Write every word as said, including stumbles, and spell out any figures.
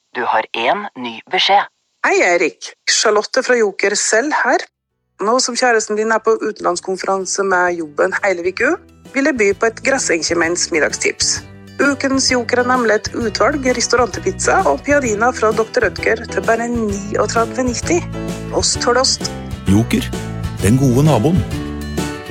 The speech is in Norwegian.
Du har en ny beskjed. Hei, Erik. Charlotte fra Joker selv her. Nå som kjæresten din er på utenlandskonferanse med jobben hele uka, vil jeg by på et Grassenkjemenns middagstips. Ukens Joker er nemlig et utvalg restaurantpizza og piadina fra doktor Rødger til bare trettini nitti. Ost for ost. Joker, den gode naboen.